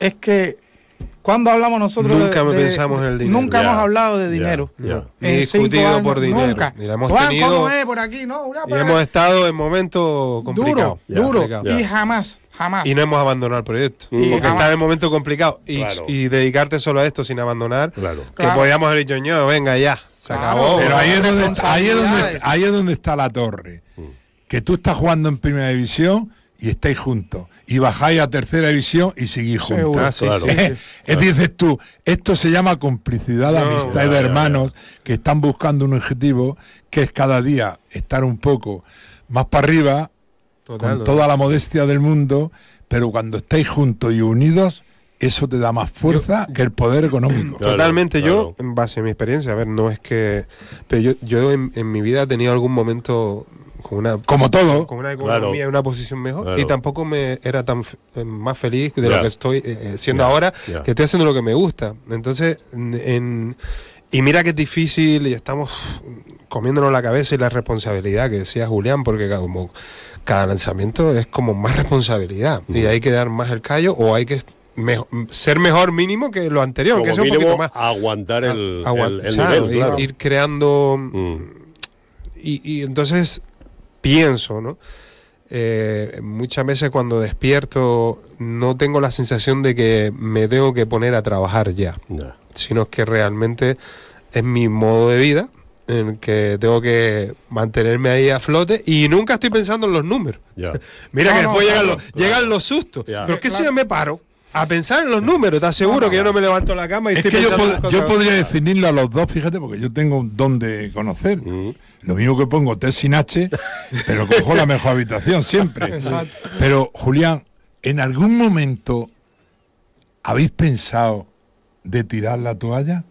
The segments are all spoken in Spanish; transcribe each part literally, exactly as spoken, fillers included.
es que cuando hablamos nosotros nunca de, de, pensamos en el dinero. Nunca ya, hemos hablado de dinero. Ya, ya. En Ni discutido años, por dinero. Nunca. Mira, hemos Juan, tenido, ¿cómo es por aquí? No, ya, y hemos aquí. estado en momentos complicados. Duro, ya, duro. Complicado. Y jamás, jamás. Y no hemos abandonado el proyecto. Y porque jamás. está en momentos complicados. Y, Claro. y dedicarte solo a esto sin abandonar. Claro. Que Claro. podíamos haber dicho, "Ño, venga ya. Se Claro. acabó". Pero ahí es, donde, responsabilidades. ahí, es donde, ahí es donde está la torre. Que tú estás jugando en primera división y estáis juntos. Y bajáis a tercera división y seguís juntos. Seguro. Ah, sí, Claro. sí, sí. Es dices tú, esto se llama complicidad de No, amistad ya, y de ya, hermanos que están buscando un objetivo que es cada día estar un poco más para arriba, Total, con toda la modestia del mundo, pero cuando estáis juntos y unidos, eso te da más fuerza Yo- que el poder económico. Claro, Totalmente. claro. Yo, en base a mi experiencia, a ver, no es que... Pero yo, yo en, en mi vida he tenido algún momento con una... Como todo. Con una economía Claro. y una posición mejor. Claro. Y tampoco me era tan f- eh, más feliz de Ya. lo que estoy eh, siendo Ya, ahora, ya. que estoy haciendo lo que me gusta. Entonces, en, en- y mira que es difícil y estamos comiéndonos la cabeza y la responsabilidad que decía Julián, porque cada, como, cada lanzamiento es como más responsabilidad. Mm. Y hay que dar más el callo o hay que mejo- ser mejor mínimo que lo anterior, Como que sea un mínimo, poquito más. aguantar el, Agua- el, el claro, nivel, ir, claro. ir creando Mm. y, y entonces pienso, ¿no? Eh, muchas veces cuando despierto no tengo la sensación de que me tengo que poner a trabajar ya, Ya. sino que realmente es mi modo de vida en el que tengo que mantenerme ahí a flote y nunca estoy pensando en los números. Ya. Mira No, que no, después claro, llegan, los, claro. llegan los sustos. Ya. Pero es que si Claro. yo me paro a pensar en los números, te aseguro No, no, que yo no. no me levanto de la cama y Es estoy que yo, pensando en pod- yo cosas. podría definirlo a los dos, fíjate, porque yo tengo un don de conocer. Mm. Lo mismo que pongo T sin H, pero cojo la mejor habitación siempre. Exacto. Pero, Julián, ¿en algún momento habéis pensado de tirar la toalla?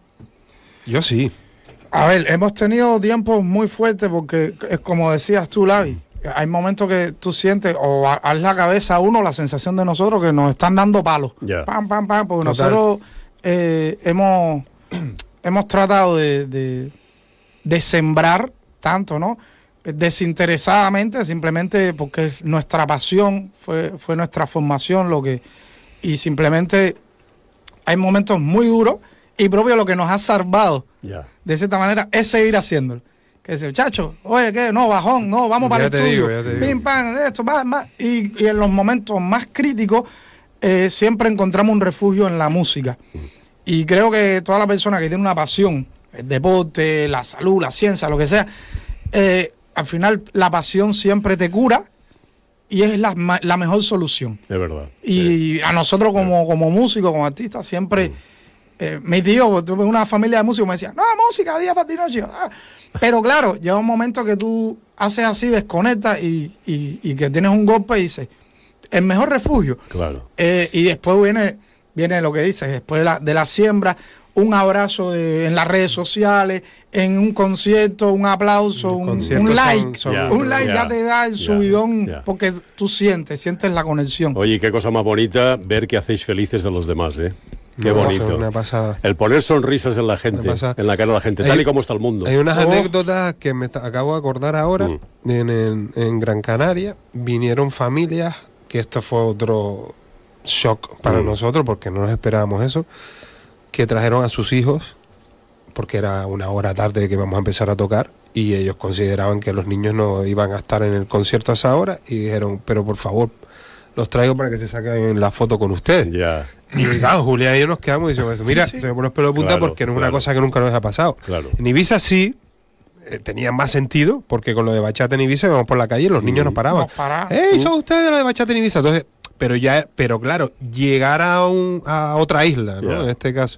Yo sí. A ver, hemos tenido tiempos muy fuertes porque, es como decías tú, Lavi, hay momentos que tú sientes o a- haz la cabeza a uno la sensación de nosotros que nos están dando palos. Ya. Pam, pam, pam, porque Total. nosotros eh, hemos, hemos tratado de, de, de sembrar tanto, ¿no? Desinteresadamente, simplemente porque nuestra pasión fue, fue nuestra formación, lo que y simplemente hay momentos muy duros y propio lo que nos ha salvado Ya. de cierta manera es seguir haciéndolo. Que dice, chacho, oye, ¿qué? No, bajón, no, vamos Ya para el te estudio. digo, ya te digo. Pim, pam, esto, va, va. Y, y en los momentos más críticos eh, siempre encontramos un refugio en la música. Y creo que toda la persona que tiene una pasión, el deporte, la salud, la ciencia, lo que sea, eh, al final la pasión siempre te cura y es la, ma- la mejor solución. Es verdad. Y Sí. a nosotros como, como músicos, como artistas, siempre... Eh, mi tío, pues, tuve una familia de músicos, me decía, no, música, día, tarde y noche. Ah. Pero claro, llega un momento que tú haces así, desconectas y, y, y que tienes un golpe y dices, el mejor refugio. Claro. Eh, y después viene, viene lo que dices, después de la, de la siembra, un abrazo de, en las redes sociales, en un concierto, un aplauso, Los un, conciertos un son- like. son- Ya. Un like ya, te da el ya, subidón ya. porque tú sientes, sientes la conexión. Oye, qué cosa más bonita ver que hacéis felices a los demás, ¿eh? Qué Una bonito. pasada, una pasada. El poner sonrisas en la gente, Una pasada. en la cara de la gente, Hay- tal y como está el mundo. Hay unas Oh. anécdotas que me ta- acabo de acordar ahora. Mm. En, en- en Gran Canaria vinieron familias, que esto fue otro shock para Mm. nosotros, porque no nos esperábamos eso, que trajeron a sus hijos, porque era una hora tarde que íbamos a empezar a tocar, y ellos consideraban que los niños no iban a estar en el concierto a esa hora, y dijeron, pero por favor, los traigo para que se saquen la foto con ustedes. Ya, Y claro, Julián y yo nos quedamos y decimos, mira, sí. se me pone los pelos de punta Claro, porque no es claro. una cosa que nunca nos ha pasado. claro. En Ibiza sí, eh, tenía más sentido, porque con lo de bachata en Ibiza íbamos por la calle y los niños Mm. nos paraban. Nos para- ¡Ey, son ustedes los de bachata en Ibiza! Entonces, pero ya, pero claro, llegar a, un, a otra isla, ¿no? Ya. En este caso,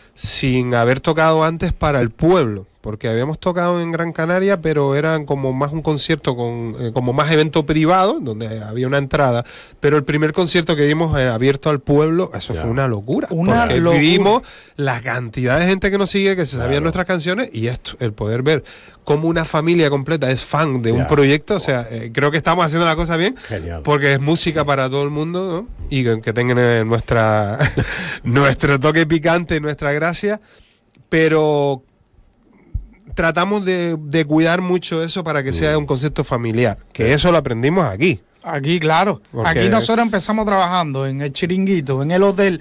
sin haber tocado antes para el pueblo, porque habíamos tocado en Gran Canaria, pero eran como más un concierto, con eh, como más evento privado, donde había una entrada, pero el primer concierto que dimos eh, abierto al pueblo, eso Ya. fue una locura, Una porque locura. vimos la cantidad de gente que nos sigue, que se sabían Claro. nuestras canciones, y esto, el poder ver cómo una familia completa es fan de Ya. un proyecto, o sea, eh, creo que estamos haciendo la cosa bien, Genial. porque es música para todo el mundo, ¿no? Y que, que tengan eh, nuestra nuestro toque picante, nuestra gracia, pero tratamos de, de cuidar mucho eso para que sea un concepto familiar, que eso lo aprendimos aquí. Aquí, claro. Porque- Aquí nosotros empezamos trabajando en el chiringuito, en el hotel,